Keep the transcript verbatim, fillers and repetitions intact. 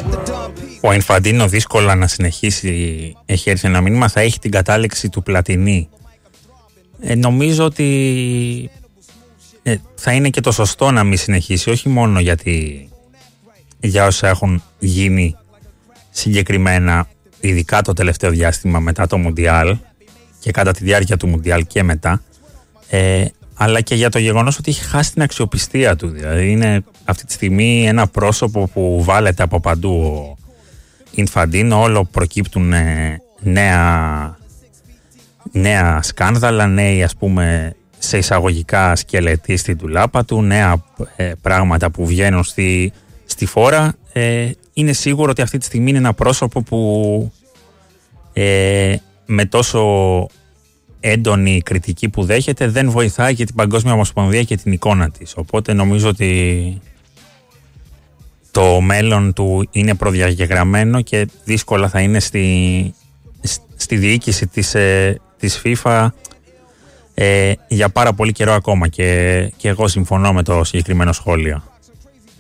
Ο Ινφαντίνο δύσκολα να συνεχίσει, έχει έρθει ένα μήνυμα, θα έχει την κατάληξη του Πλατινί. Ε, νομίζω ότι ε, θα είναι και το σωστό να μην συνεχίσει, όχι μόνο γιατί για όσα έχουν γίνει συγκεκριμένα, ειδικά το τελευταίο διάστημα μετά το Μουντιάλ και κατά τη διάρκεια του Μουντιάλ και μετά, ε, αλλά και για το γεγονός ότι έχει χάσει την αξιοπιστία του. Δηλαδή είναι αυτή τη στιγμή ένα πρόσωπο που βάλεται από παντού ο Ινφαντίνο, όλο προκύπτουν ε, νέα, νέα σκάνδαλα, νέοι ας πούμε σε εισαγωγικά σκελετοί στην τουλάπα του, νέα ε, πράγματα που βγαίνουν στη, στη φόρα. Ε, είναι σίγουρο ότι αυτή τη στιγμή είναι ένα πρόσωπο που ε, με τόσο έντονη κριτική που δέχεται δεν βοηθάει και την Παγκόσμια Ομοσπονδία και την εικόνα της. Οπότε νομίζω ότι το μέλλον του είναι προδιαγεγραμμένο και δύσκολα θα είναι στη, στη διοίκηση της, ε, της FIFA ε, για πάρα πολύ καιρό ακόμα και, και εγώ συμφωνώ με το συγκεκριμένο σχόλιο.